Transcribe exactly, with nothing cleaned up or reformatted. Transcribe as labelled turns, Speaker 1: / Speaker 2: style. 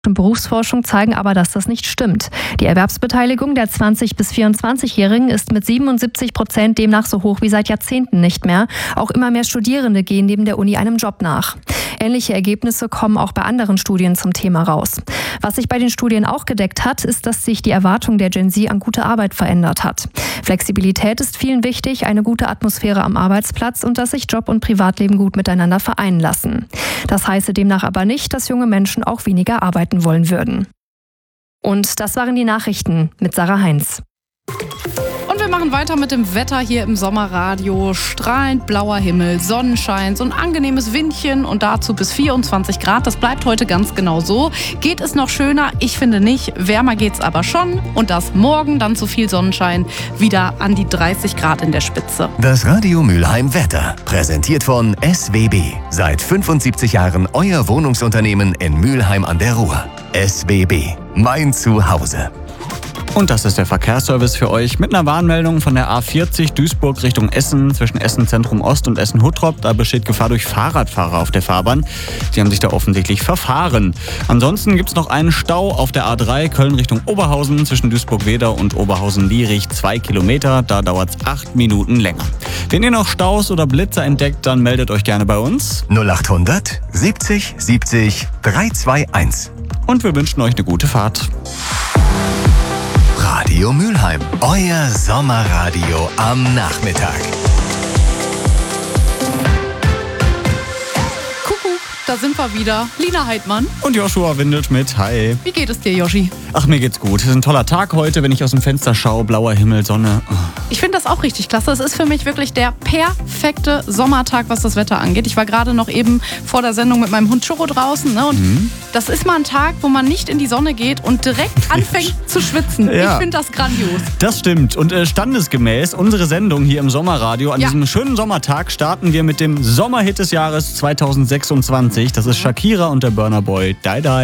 Speaker 1: Berufsforschung zeigen aber, dass das nicht stimmt. Die Erwerbsbeteiligung der zwanzig- bis vierundzwanzigjährigen ist mit siebenundsiebzig Prozent demnach so hoch wie seit Jahrzehnten nicht mehr. Auch immer mehr Studierende gehen neben der Uni einem Job nach. Ähnliche Ergebnisse kommen auch bei anderen Studien zum Thema raus. Was sich bei den Studien auch gedeckt hat, ist, dass sich die Erwartung der Gen Z an gute Arbeit verändert hat. Flexibilität ist vielen wichtig, eine gute Atmosphäre am Arbeitsplatz und dass sich Job und Privatleben gut miteinander vereinen lassen. Das heiße demnach aber nicht, dass junge Menschen auch weniger arbeiten wollen würden. Und das waren die Nachrichten mit Sarah Heinz.
Speaker 2: Und wir machen weiter mit dem Wetter hier im Sommerradio. Strahlend blauer Himmel, Sonnenschein, so ein angenehmes Windchen und dazu bis vierundzwanzig Grad. Das bleibt heute ganz genau so. Geht es noch schöner? Ich finde nicht. Wärmer geht's aber schon. Und das morgen dann zu viel Sonnenschein wieder an die dreißig Grad in der Spitze.
Speaker 3: Das Radio Mülheim Wetter, präsentiert von S W B. Seit fünfundsiebzig Jahren euer Wohnungsunternehmen in Mülheim an der Ruhr. S W B, mein Zuhause.
Speaker 4: Und das ist der Verkehrsservice für euch mit einer Warnmeldung von der A vierzig Duisburg Richtung Essen zwischen Essen Zentrum Ost und Essen Huttrop. Da besteht Gefahr durch Fahrradfahrer auf der Fahrbahn. Sie haben sich da offensichtlich verfahren. Ansonsten gibt es noch einen Stau auf der A drei Köln Richtung Oberhausen zwischen Duisburg-Wedau und Oberhausen-Lierich. Zwei Kilometer, da dauert es acht Minuten länger. Wenn ihr noch Staus oder Blitzer entdeckt, dann meldet euch gerne bei uns.
Speaker 3: null achthundert siebzig siebzig dreihunderteinundzwanzig.
Speaker 4: Und wir wünschen euch eine gute Fahrt.
Speaker 3: Radio Mülheim, euer Sommerradio am Nachmittag.
Speaker 2: Kuckuck, da sind wir wieder. Lina Heidmann.
Speaker 4: Und Joshua Windelschmidt, hi.
Speaker 2: Wie geht es dir, Joshi?
Speaker 4: Ach, mir geht's gut. Es ist ein toller Tag heute, wenn ich aus dem Fenster schaue. Blauer Himmel, Sonne. Oh.
Speaker 2: Ich finde das auch richtig klasse. Es ist für mich wirklich der perfekte Sommertag, was das Wetter angeht. Ich war gerade noch eben vor der Sendung mit meinem Hund Churro draußen. Ne? Und mhm. das ist mal ein Tag, wo man nicht in die Sonne geht und direkt anfängt zu schwitzen. Ja. Ich finde das grandios.
Speaker 4: Das stimmt. Und äh, standesgemäß, unsere Sendung hier im Sommerradio, an ja. diesem schönen Sommertag starten wir mit dem Sommerhit des Jahres zweitausendsechsundzwanzig. Das ist Shakira und der Burna Boy. Die, die.